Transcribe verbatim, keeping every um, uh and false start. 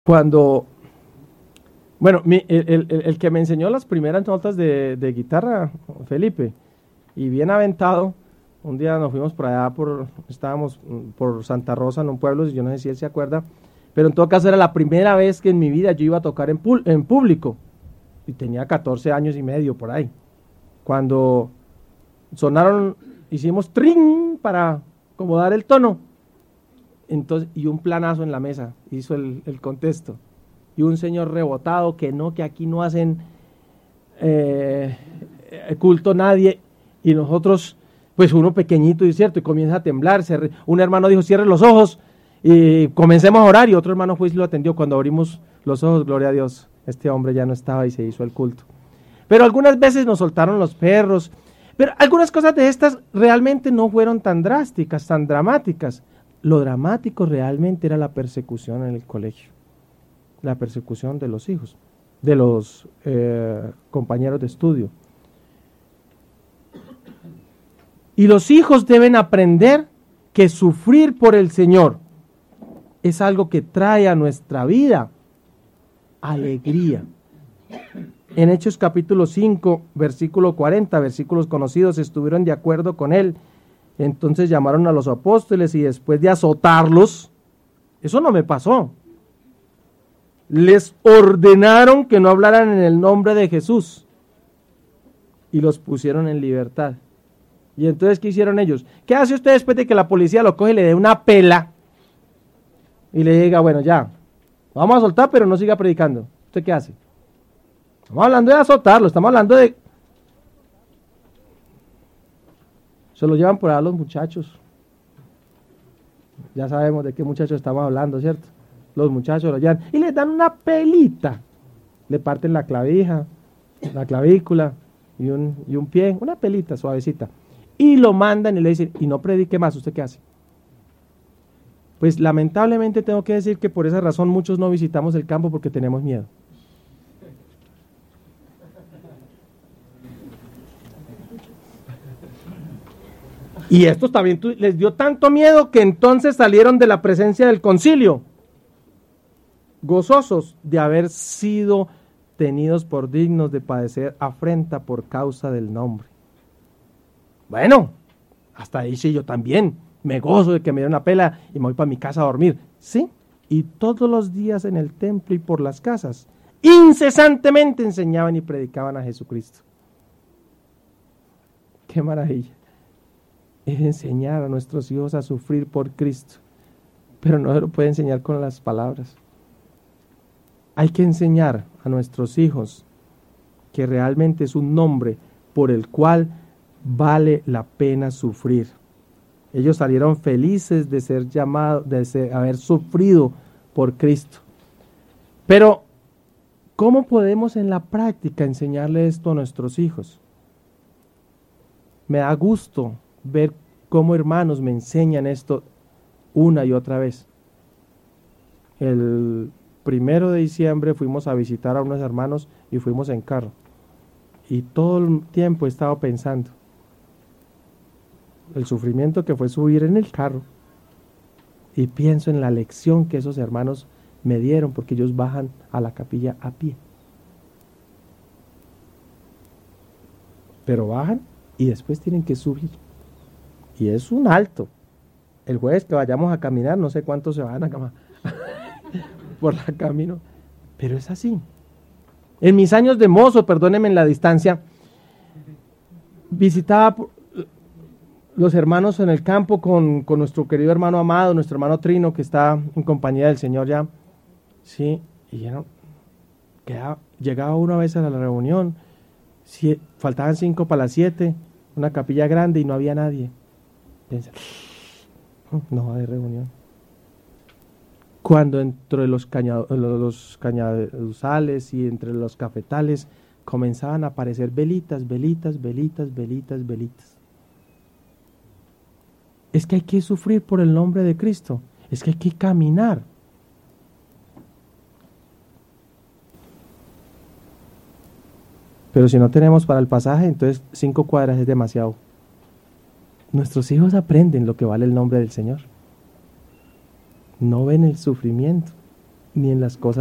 Cuando, bueno, mi, el, el, el que me enseñó las primeras notas de, de guitarra, Felipe, y bien aventado, un día nos fuimos por allá, por, estábamos por Santa Rosa, en un pueblo, yo no sé si él se acuerda, pero en todo caso era la primera vez que en mi vida yo iba a tocar en, pu en público, y tenía catorce años y medio por ahí, cuando sonaron, hicimos trin para acomodar el tono, entonces, y un planazo en la mesa, hizo el, el contexto, y un señor rebotado, que no, que aquí no hacen eh, culto nadie, y nosotros, pues uno pequeñito y cierto, y comienza a temblar, se re, un hermano dijo, cierre los ojos, y comencemos a orar, y otro hermano fue y lo atendió. Cuando abrimos los ojos, gloria a Dios, este hombre ya no estaba y se hizo el culto. Pero algunas veces nos soltaron los perros, pero algunas cosas de estas realmente no fueron tan drásticas, tan dramáticas. Lo dramático realmente era la persecución en el colegio, la persecución de los hijos, de los eh, compañeros de estudio. Y los hijos deben aprender que sufrir por el Señor es algo que trae a nuestra vida alegría. En Hechos capítulo cinco, versículo cuarenta, versículos conocidos, estuvieron de acuerdo con él. Entonces llamaron a los apóstoles y después de azotarlos, eso no me pasó, les ordenaron que no hablaran en el nombre de Jesús y los pusieron en libertad. Y entonces, ¿qué hicieron ellos? ¿Qué hace usted después de que la policía lo coge y le dé una pela y le diga, bueno, ya, vamos a soltar, pero no siga predicando? ¿Usted qué hace? Estamos hablando de azotarlo, estamos hablando de... Se lo llevan por allá los muchachos. Ya sabemos de qué muchachos estamos hablando, ¿cierto? Los muchachos lo llevan y les dan una pelita. Le parten la clavija, la clavícula y un, y un pie, una pelita suavecita. Y lo mandan y le dicen, y no predique más, ¿usted qué hace? Pues lamentablemente tengo que decir que por esa razón muchos no visitamos el campo porque tenemos miedo. Y estos también les dio tanto miedo que entonces salieron de la presencia del concilio, gozosos de haber sido tenidos por dignos de padecer afrenta por causa del nombre. Bueno, hasta ahí sí yo también me gozo de que me dieron una pela y me voy para mi casa a dormir. Sí, y todos los días en el templo y por las casas, incesantemente enseñaban y predicaban a Jesucristo. ¡Qué maravilla! Es enseñar a nuestros hijos a sufrir por Cristo, pero no se lo puede enseñar con las palabras. Hay que enseñar a nuestros hijos que realmente es un nombre por el cual vale la pena sufrir. Ellos salieron felices de ser llamados, de ser, haber sufrido por Cristo. Pero, ¿cómo podemos en la práctica enseñarle esto a nuestros hijos? Me da gusto ver cómo hermanos me enseñan esto una y otra vez. El primero de diciembre fuimos a visitar a unos hermanos y fuimos en carro. Y todo el tiempo he estado pensando el sufrimiento que fue subir en el carro. Y pienso en la lección que esos hermanos me dieron porque ellos bajan a la capilla a pie. Pero bajan y después tienen que subir. Y es un alto. El jueves que vayamos a caminar, no sé cuántos se van a caminar por el camino, pero es así. En mis años de mozo, perdónenme en la distancia, visitaba los hermanos en el campo con, con nuestro querido hermano Amado, nuestro hermano Trino, que está en compañía del Señor ya. Sí, y ya no, quedaba, llegaba una vez a la reunión, si, faltaban cinco para las siete, una capilla grande y no había nadie. Piensa, no va a haber reunión. Cuando entre los, cañado, los cañaduzales y entre los cafetales comenzaban a aparecer velitas, velitas, velitas, velitas, velitas. Es que hay que sufrir por el nombre de Cristo. Es que hay que caminar. Pero si no tenemos para el pasaje, entonces cinco cuadras es demasiado. Nuestros hijos aprenden lo que vale el nombre del Señor. No ven el sufrimiento. ni en las cosas